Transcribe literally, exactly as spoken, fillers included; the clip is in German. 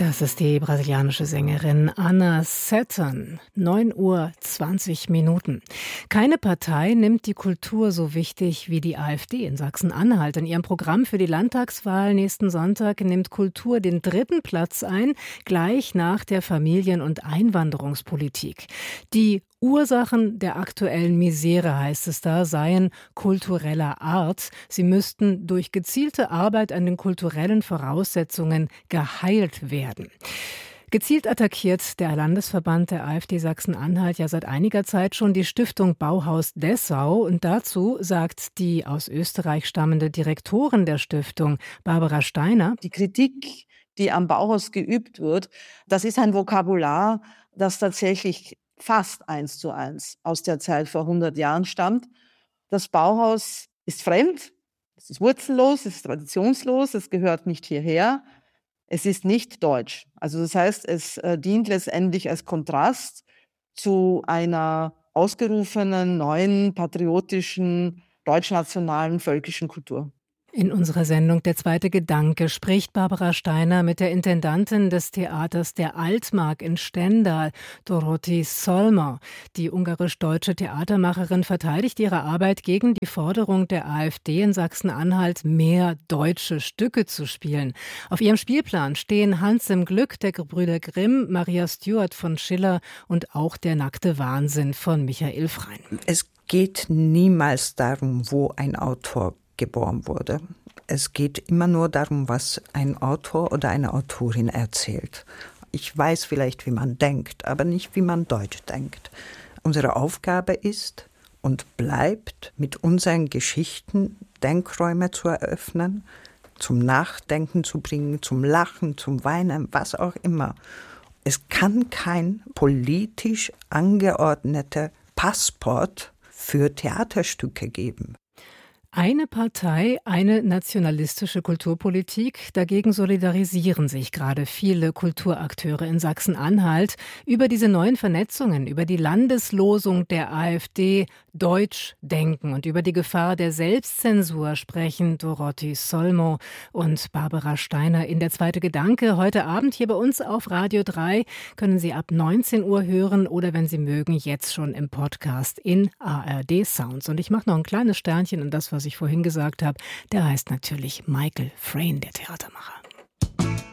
Das ist die brasilianische Sängerin Ana Seton. neun Uhr zwanzig Minuten. Keine Partei nimmt die Kultur so wichtig wie die AfD in Sachsen-Anhalt. In ihrem Programm für die Landtagswahl nächsten Sonntag nimmt Kultur den dritten Platz ein, gleich nach der Familien- und Einwanderungspolitik. Die Ursachen der aktuellen Misere, heißt es da, seien kultureller Art. Sie müssten durch gezielte Arbeit an den kulturellen Voraussetzungen geheilt werden. Gezielt attackiert der Landesverband der AfD Sachsen-Anhalt ja seit einiger Zeit schon die Stiftung Bauhaus Dessau. Und dazu sagt die aus Österreich stammende Direktorin der Stiftung, Barbara Steiner: Die Kritik, die am Bauhaus geübt wird, das ist ein Vokabular, das tatsächlich fast eins zu eins aus der Zeit vor hundert Jahren stammt. Das Bauhaus ist fremd, es ist wurzellos, es ist traditionslos, es gehört nicht hierher, es ist nicht deutsch. Also das heißt, es äh, dient letztendlich als Kontrast zu einer ausgerufenen, neuen, patriotischen, deutschnationalen, völkischen Kultur. In unserer Sendung Der zweite Gedanke spricht Barbara Steiner mit der Intendantin des Theaters der Altmark in Stendal, Dorothee Solmer. Die ungarisch-deutsche Theatermacherin verteidigt ihre Arbeit gegen die Forderung der AfD in Sachsen-Anhalt, mehr deutsche Stücke zu spielen. Auf ihrem Spielplan stehen Hans im Glück der Gebrüder Grimm, Maria Stuart von Schiller und auch Der nackte Wahnsinn von Michael Frein. Es geht niemals darum, wo ein Autor geboren wurde. Es geht immer nur darum, was ein Autor oder eine Autorin erzählt. Ich weiß vielleicht, wie man denkt, aber nicht, wie man Deutsch denkt. Unsere Aufgabe ist und bleibt, mit unseren Geschichten Denkräume zu eröffnen, zum Nachdenken zu bringen, zum Lachen, zum Weinen, was auch immer. Es kann kein politisch angeordneter Passport für Theaterstücke geben. Eine Partei, eine nationalistische Kulturpolitik. Dagegen solidarisieren sich gerade viele Kulturakteure in Sachsen-Anhalt. Über diese neuen Vernetzungen, über die Landeslosung der AfD Deutsch denken und über die Gefahr der Selbstzensur sprechen Dorothee Solmer und Barbara Steiner in Der zweite Gedanke. Heute Abend hier bei uns auf Radio drei können Sie ab neunzehn Uhr hören oder, wenn Sie mögen, jetzt schon im Podcast in A R D Sounds. Und ich mache noch ein kleines Sternchen in das, was ich vorhin gesagt habe. Der heißt natürlich Michael Frayn, der Theatermacher.